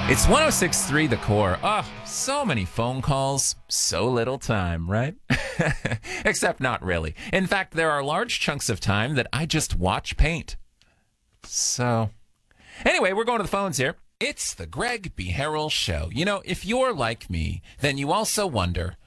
It's 106.3 The Core. Oh, so many phone calls, so little time, right? Except not really. In fact, there are large chunks of time that I just watch paint. So, anyway, we're going to the phones here. It's the Greg B. Harrell Show. You know, if you're like me, then you also wonder,